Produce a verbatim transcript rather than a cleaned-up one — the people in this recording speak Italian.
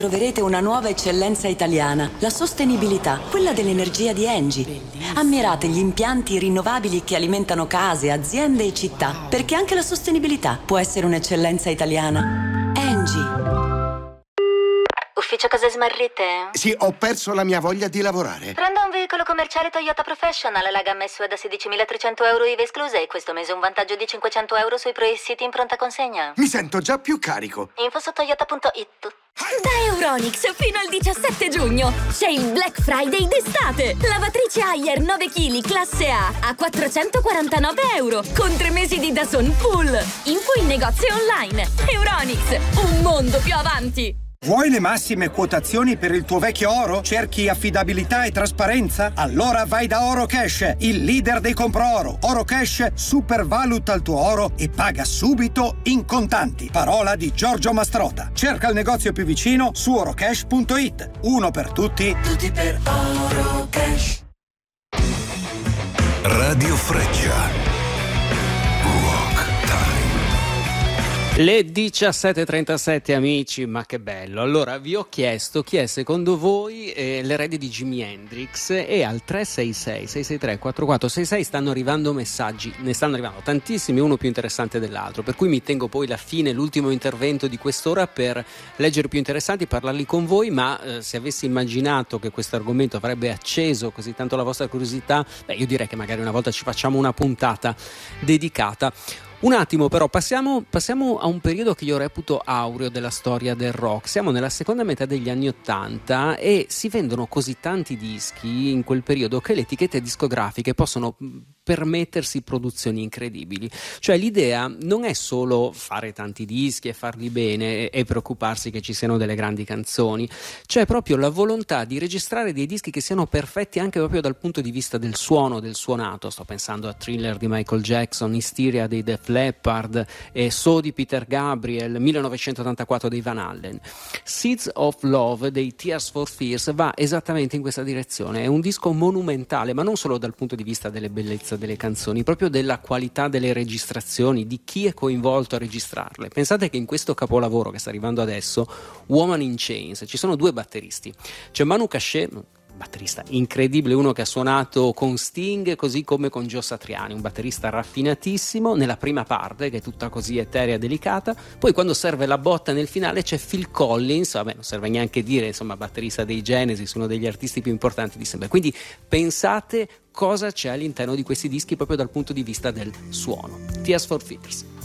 Troverete una nuova eccellenza italiana, la sostenibilità, quella dell'energia di Engie. Bellissimo. Ammirate gli impianti rinnovabili che alimentano case, aziende e città, wow. Perché anche la sostenibilità può essere un'eccellenza italiana. Engie. Ufficio cose smarrite? Sì, ho perso la mia voglia di lavorare. Prenda un veicolo commerciale Toyota Professional, la gamma S U V da sedicimilatrecento euro I V A escluse e questo mese un vantaggio di cinquecento euro sui Pro-City in pronta consegna. Mi sento già più carico. Info su toyota punto it. Da Euronics fino al diciassette giugno c'è il Black Friday d'estate. Lavatrice Haier nove chili classe A a quattrocentoquarantanove euro con tre mesi di DAZN full. Info in negozio online. Euronics, un mondo più avanti. Vuoi le massime quotazioni per il tuo vecchio oro? Cerchi affidabilità e trasparenza? Allora vai da Orocash, il leader dei compro-oro. Orocash supervaluta il tuo oro e paga subito in contanti. Parola di Giorgio Mastrota. Cerca il negozio più vicino su orocash punto it. Uno per tutti, tutti per Orocash. Radio Freccia. Le diciassette e trentasette amici, ma che bello. Allora vi ho chiesto chi è secondo voi eh, l'erede di Jimi Hendrix e al tre sei sei sei sei tre quattro quattro sei sei stanno arrivando messaggi, ne stanno arrivando tantissimi, uno più interessante dell'altro, per cui mi tengo poi la fine, l'ultimo intervento di quest'ora per leggere più interessanti, parlarli con voi, ma eh, se avessi immaginato che questo argomento avrebbe acceso così tanto la vostra curiosità, beh, io direi che magari una volta ci facciamo una puntata dedicata. Un attimo però, passiamo, passiamo a un periodo che io reputo aureo della storia del rock. Siamo nella seconda metà degli anni Ottanta e si vendono così tanti dischi in quel periodo che le etichette discografiche possono permettersi produzioni incredibili. Cioè l'idea non è solo fare tanti dischi e farli bene e preoccuparsi che ci siano delle grandi canzoni, c'è proprio la volontà di registrare dei dischi che siano perfetti anche proprio dal punto di vista del suono, del suonato. Sto pensando a Thriller di Michael Jackson, Hysteria dei Def Leppard e So di Peter Gabriel, millenovecentottantaquattro dei Van Halen. Seeds of Love dei Tears for Fears va esattamente in questa direzione. È un disco monumentale, ma non solo dal punto di vista delle bellezze delle canzoni, proprio della qualità delle registrazioni, di chi è coinvolto a registrarle. Pensate che in questo capolavoro che sta arrivando adesso, Woman in Chains, ci sono due batteristi. C'è Manu Chao, batterista incredibile, uno che ha suonato con Sting così come con Joe Satriani, un batterista raffinatissimo nella prima parte che è tutta così eterea e delicata, poi quando serve la botta nel finale c'è Phil Collins, vabbè non serve neanche dire, insomma batterista dei Genesis, uno degli artisti più importanti di sempre. Quindi pensate cosa c'è all'interno di questi dischi proprio dal punto di vista del suono. Tears for Fears.